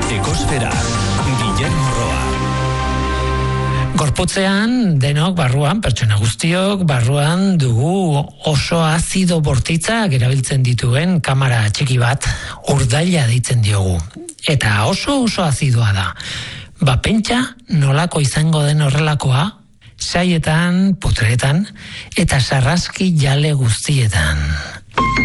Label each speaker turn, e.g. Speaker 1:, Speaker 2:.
Speaker 1: Ekosfera, Guillermo Roa.
Speaker 2: Gorputzean, denok barruan, pertsona guztiok, barruan dugu oso azido bortitzak erabiltzen dituen kamara txiki bat, urdaila deitzen diogu. Eta oso azidoa da. Pentsa nolako izango den horrelakoa, saietan, putreetan, eta sarraski jale guztietan.